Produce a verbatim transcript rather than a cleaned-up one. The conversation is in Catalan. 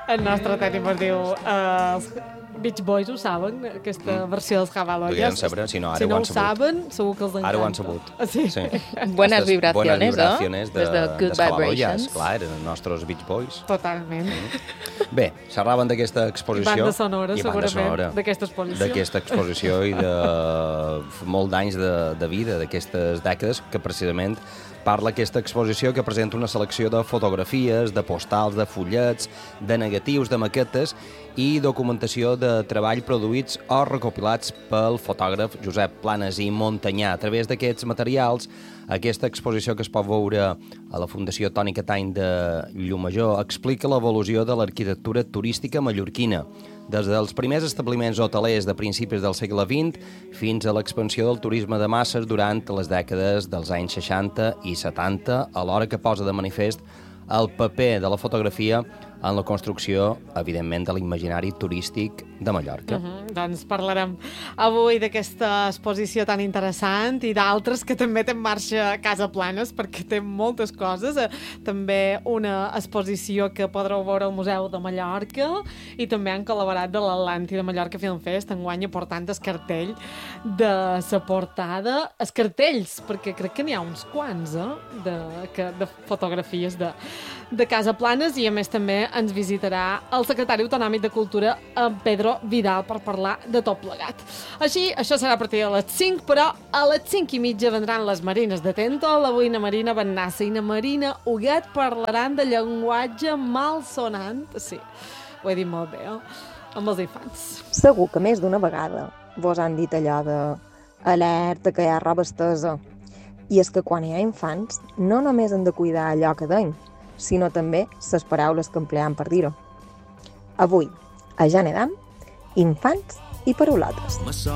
el nostre tècnic es diu uh, Beach Boys, ho saben, aquesta mm. versió dels Jabaloyas. Saber, si no, ara si ho no han ho sabut. saben, segur que els encanta. Ara ho han sabut. Sí. sí. Buenas vibraciones, buenas vibraciones de, de Good Vibrations. Clar, eren els nostres Beach Boys. Totalment. Mm. Bé, xerraven d'aquesta exposició. I banda sonora, i segurament, sonora, d'aquesta exposició. D'aquesta exposició i de molt d'anys de, de vida, d'aquestes dècades, que precisament parla aquesta exposició que presenta una selecció de fotografies, de postals, de fullets, de negatius, de maquetes i documentació de treball produïts o recopilats pel fotògraf Josep Planas i Montanyà. A través d'aquests materials, aquesta exposició que es pot veure a la Fundació Toni Catany de Llumajor explica l'evolució de l'arquitectura turística mallorquina, des dels primers establiments hotelers de principis del segle vint fins a l'expansió del turisme de masses durant les dècades dels anys seixanta i setanta, alhora que posa de manifest el paper de la fotografia en la construcció, evidentment, de l'imaginari turístic de Mallorca. Uh -huh. Doncs parlarem avui d'aquesta exposició tan interessant i d'altres que també té en marxa a Casa Planas, perquè té moltes coses. Eh, també una exposició que podreu veure al Museu de Mallorca i també han col·laborat de l'Atlàntida Mallorca Film Fest, enguany aportant el cartell de la portada. Els cartells, perquè crec que n'hi ha uns quants, eh, de, que, de fotografies de, de Casa Planas, i a més també ens visitarà el secretari autonòmic de Cultura, en Pedro Vidal, per parlar de tot plegat. Així, això serà a partir de les cinc, però a les cinc i mitja vendran les Marines de Tento, la Buina Marina Bennassa i na Marina Huguet parlaran de llenguatge malsonant. Sí, ho he dit molt bé, eh? Amb els infants. Segur que més d'una vegada vos han dit allò de alerta, que hi ha roba estesa. I és que quan hi ha infants, no només han de cuidar allò que deim, sinó també les paraules que empleam per dir-ho. Avui, a Ja n'edam, infants i paraulotes.